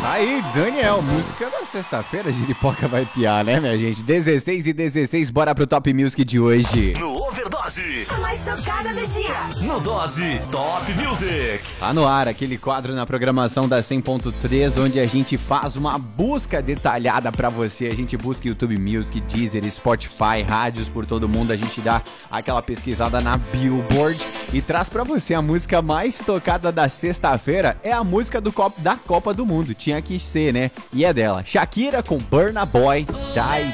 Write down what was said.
Aí, Daniel, música da sexta-feira, Giripoca vai piar, né, minha gente? 16:16, bora pro Top Music de hoje. No Overdose, A mais tocada do dia. no Dose Top Music. Tá no ar aquele quadro na programação da 100.3, onde a gente faz uma busca detalhada pra você. A gente busca YouTube Music, Deezer, Spotify, rádios por todo mundo. A gente dá aquela pesquisada na Billboard e traz pra você a música mais tocada da sexta-feira. É a música da Copa do Mundo. Tinha que ser, né? E é dela. Shakira com Burna Boy, Die